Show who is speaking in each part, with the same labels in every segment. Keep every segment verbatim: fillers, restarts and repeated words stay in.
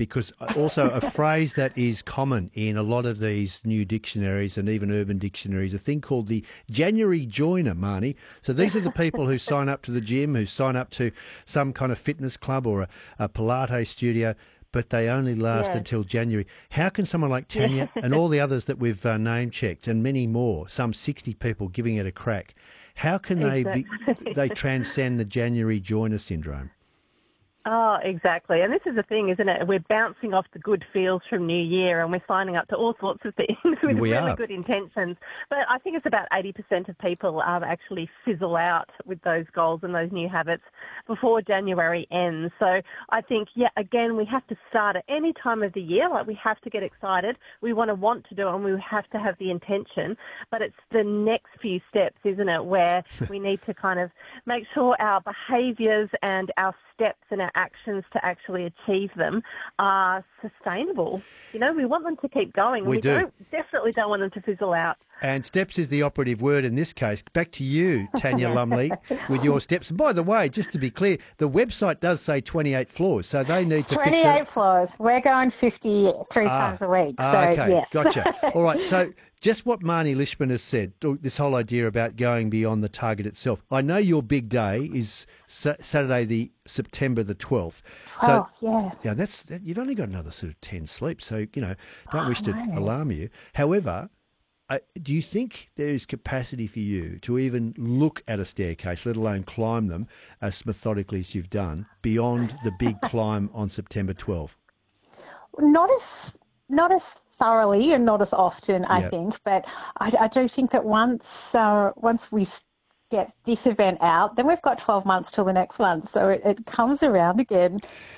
Speaker 1: because also a phrase that is common in a lot of these new dictionaries and even urban dictionaries, a thing called the January joiner, Marnie. So these are the people who sign up to the gym, who sign up to some kind of fitness club or a, a Pilates studio, but they only last
Speaker 2: Yes.
Speaker 1: until January. How can someone like Tanya and all the others that we've uh, name-checked and many more, some sixty people giving it a crack, how can they be,
Speaker 2: Exactly.
Speaker 1: they transcend the January joiner syndrome?
Speaker 2: Oh, exactly. And this is the thing, isn't it? We're bouncing off the good feels from New Year and we're signing up to all sorts of things with
Speaker 1: We
Speaker 2: really
Speaker 1: are.
Speaker 2: good intentions. But I think it's about eighty percent of people um, actually fizzle out with those goals and those new habits before January ends. So I think, yeah, again, we have to start at any time of the year. Like, we have to get excited. We want to want to do it and we have to have the intention. But it's the next few steps, isn't it, where we need to kind of make sure our behaviours and our steps and our actions to actually achieve them are sustainable. You know, we want them to keep going.
Speaker 1: We
Speaker 2: we
Speaker 1: do.
Speaker 2: Don't, definitely don't want them to fizzle out.
Speaker 1: And steps is the operative word in this case. Back to you, Tanya Lumley, with your steps. And by the way, just to be clear, the website does say twenty-eight floors, so they need to fix it.
Speaker 3: twenty-eight floors. We're going fifty-three
Speaker 1: Ah,
Speaker 3: times a week. So,
Speaker 1: okay,
Speaker 3: yes.
Speaker 1: gotcha. All right, so just what Marnie Lishman has said, this whole idea about going beyond the target itself. I know your big day is sa- Saturday, the September the twelfth. So,
Speaker 3: Oh, yeah.
Speaker 1: yeah, that's that, you've only got another sort of ten sleeps, so, you know, don't
Speaker 3: Oh,
Speaker 1: wish to
Speaker 3: no.
Speaker 1: alarm you. However, uh, do you think there is capacity for you to even look at a staircase, let alone climb them as methodically as you've done, beyond the big climb on September twelfth?
Speaker 3: Not as not as thoroughly and not as often, I
Speaker 1: Yep.
Speaker 3: think, but I, I do think that once uh, once we s- get this event out, then we've got twelve months till the next one, so it, it comes around again.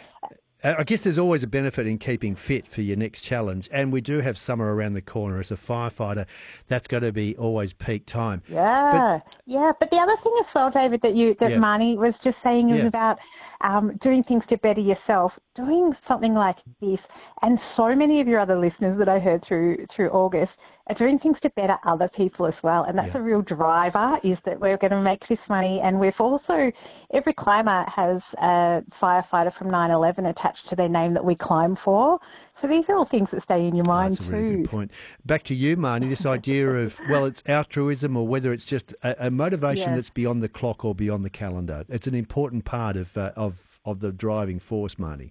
Speaker 1: Uh, I guess there's always a benefit in keeping fit for your next challenge, and we do have summer around the corner. As a firefighter, that's got to be always peak time.
Speaker 3: Yeah, yeah. But the other thing as well, David, that you that
Speaker 1: Yeah.
Speaker 3: Marnie was just saying is
Speaker 1: Yeah.
Speaker 3: about um, doing things to better yourself, doing something like this, and so many of your other listeners that I heard through through August are doing things to better other people as well, and that's
Speaker 1: Yeah.
Speaker 3: a real driver. Is that we're going to make this money, and we've also every climber has a firefighter from nine eleven attached to their name that we climb for. So these are all things that stay in your mind
Speaker 1: That's a
Speaker 3: too.
Speaker 1: really good point. Back to you, Marnie, this idea of, well, it's altruism or whether it's just a, a motivation
Speaker 2: Yes.
Speaker 1: that's beyond the clock or beyond the calendar. It's an important part of uh, of, of the driving force, Marnie.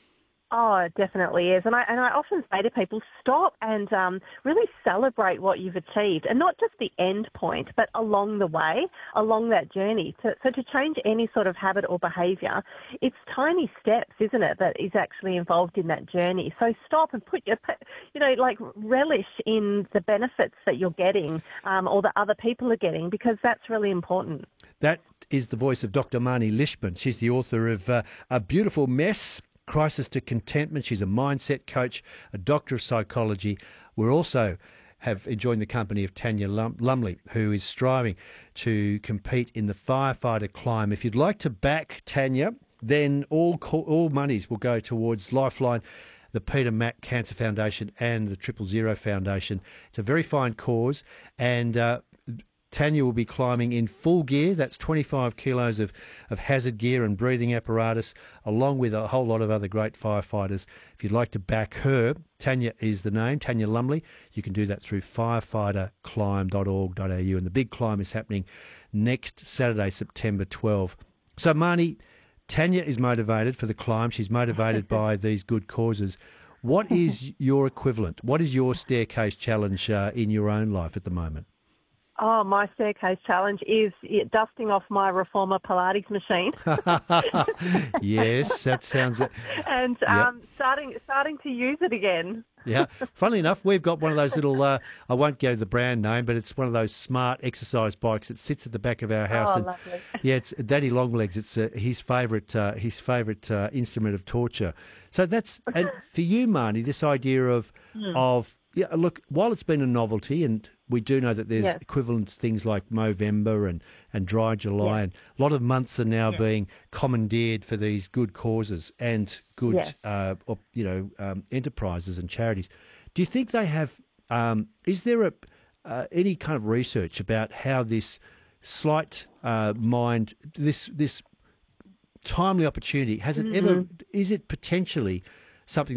Speaker 2: Oh, it definitely is. And I and I often say to people, stop and um, really celebrate what you've achieved, and not just the end point, but along the way, along that journey. So, so to change any sort of habit or behaviour, it's tiny steps, isn't it, that is actually involved in that journey. So stop and put your, you know, like relish in the benefits that you're getting um, or that other people are getting, because that's really important.
Speaker 1: That is the voice of Doctor Marnie Lishman. She's the author of uh, A Beautiful Mess, Crisis to Contentment. She's a mindset coach, a doctor of psychology. We're also have enjoyed the company of Tanya Lum- Lumley, who is striving to compete in the firefighter climb. If you'd like to back Tanya, then all co- all monies will go towards Lifeline, the Peter Mac Cancer Foundation and the Triple Zero Foundation. It's a very fine cause, and uh, Tanya will be climbing in full gear. That's twenty-five kilos of, of hazard gear and breathing apparatus, along with a whole lot of other great firefighters. If you'd like to back her, Tanya is the name, Tanya Lumley. You can do that through firefighter climb dot org dot a u. And the big climb is happening next Saturday, September twelfth. So, Marnie, Tanya is motivated for the climb. She's motivated by these good causes. What is your equivalent? What is your staircase challenge uh, in your own life at the moment?
Speaker 2: Oh, my staircase challenge is yeah, dusting off my Reformer Pilates machine
Speaker 1: Yes, that sounds...
Speaker 2: and
Speaker 1: Yep.
Speaker 2: um, starting starting to use it again.
Speaker 1: Yeah. Funnily enough, we've got one of those little, uh, I won't go the brand name, but it's one of those smart exercise bikes that sits at the back of our house.
Speaker 2: Oh,
Speaker 1: and
Speaker 2: lovely.
Speaker 1: yeah, it's Daddy Longlegs. It's uh, his favourite uh, his favourite uh, instrument of torture. So that's, and for you, Marnie, this idea of, of yeah, look, while it's been a novelty, and we do know that there's
Speaker 2: Yes.
Speaker 1: equivalent things like Movember and, and Dry July,
Speaker 2: Yes.
Speaker 1: and a lot of months are now being commandeered for these good causes and good,
Speaker 2: Yes.
Speaker 1: uh, op- you know, um, enterprises and charities. Do you think they have? Um, is there a uh, any kind of research about how this slight uh, mind, this this timely opportunity, has it ever? Is it potentially something